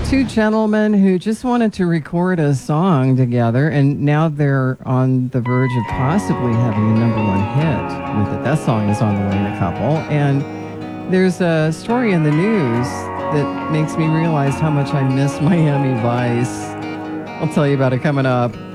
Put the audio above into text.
Two gentlemen who just wanted to record a song together, and now they're on the verge of possibly having a number one hit with it. That song is on the way in a couple. And there's a story in the news that makes me realize how much I miss Miami Vice. I'll tell you about it coming up.